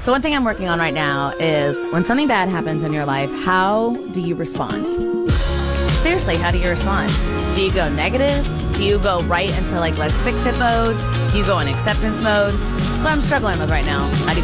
So one thing I'm working on right now is when something bad happens in your life, how do you respond? Seriously, how do you respond? Do you go negative? Do you go right into like let's fix it mode? Do you go in acceptance mode? That's what I'm struggling with right now. How do you